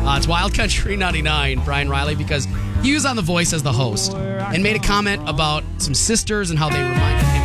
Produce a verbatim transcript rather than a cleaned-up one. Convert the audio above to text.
Uh, it's Wild Country ninety-nine, Brian Riley, because he was on The Voice as the host and made a comment about some sisters and how they reminded him